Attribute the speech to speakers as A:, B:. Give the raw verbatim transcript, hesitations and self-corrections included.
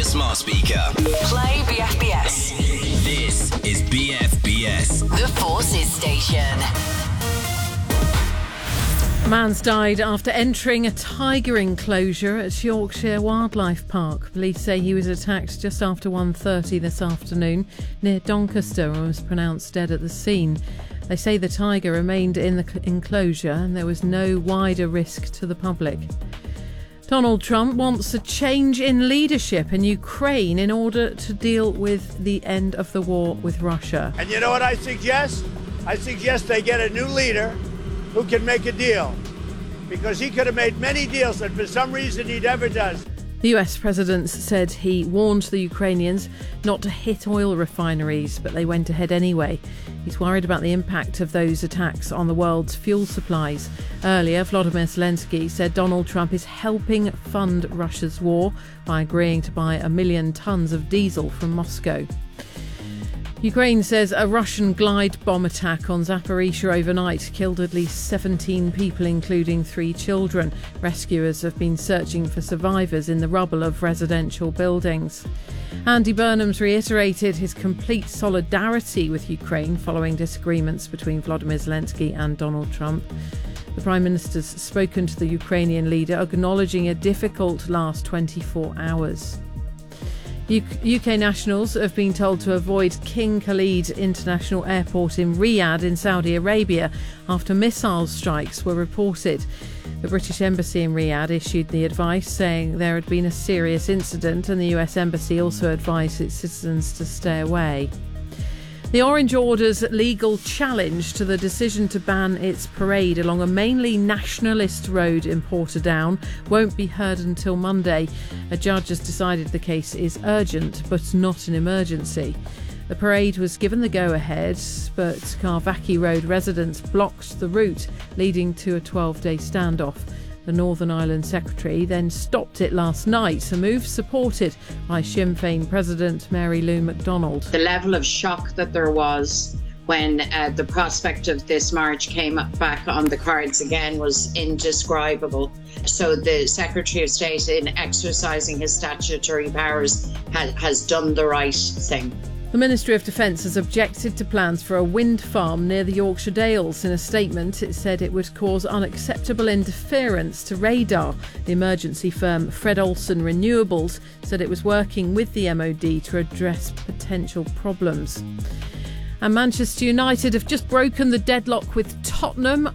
A: smart speaker.
B: Play B F B S.
A: This is B F B S.
B: The Forces Station.
C: A man's died after entering a tiger enclosure at Yorkshire Wildlife Park. Police say he was attacked just after one thirty this afternoon near Doncaster and was pronounced dead at the scene. They say the tiger remained in the enclosure and there was no wider risk to the public. Donald Trump wants a change in leadership in Ukraine in order to deal with the end of the war with Russia.
D: And you know what I suggest? I suggest they get a new leader who can make a deal. Because he could have made many deals and for some reason he never does.
C: The U S president said he warned the Ukrainians not to hit oil refineries, but they went ahead anyway. He's worried about the impact of those attacks on the world's fuel supplies. Earlier, Volodymyr Zelensky said Donald Trump is helping fund Russia's war by agreeing to buy a million tonnes of diesel from Moscow. Ukraine says a Russian glide bomb attack on Zaporizhzhia overnight killed at least seventeen people, including three children. Rescuers have been searching for survivors in the rubble of residential buildings. Andy Burnham's reiterated his complete solidarity with Ukraine following disagreements between Volodymyr Zelensky and Donald Trump. The Prime Minister's spoken to the Ukrainian leader, acknowledging a difficult last twenty-four hours. U K nationals have been told to avoid King Khalid International Airport in Riyadh in Saudi Arabia after missile strikes were reported. The British Embassy in Riyadh issued the advice, saying there had been a serious incident, and the U S Embassy also advised its citizens to stay away. The Orange Order's legal challenge to the decision to ban its parade along a mainly nationalist road in Portadown won't be heard until Monday. A judge has decided the case is urgent but not an emergency. The parade was given the go-ahead, but Carvackie Road residents blocked the route, leading to a twelve-day standoff. The Northern Ireland Secretary then stopped it last night, a move supported by Sinn Féin President Mary Lou McDonald.
E: The level of shock that there was when uh, the prospect of this march came back on the cards again was indescribable. So the Secretary of State, in exercising his statutory powers, ha- has done the right thing.
C: The Ministry of Defence has objected to plans for a wind farm near the Yorkshire Dales. In a statement, it said it would cause unacceptable interference to radar. The emergency firm Fred Olsen Renewables said it was working with the M O D to address potential problems. And Manchester United have just broken the deadlock with Tottenham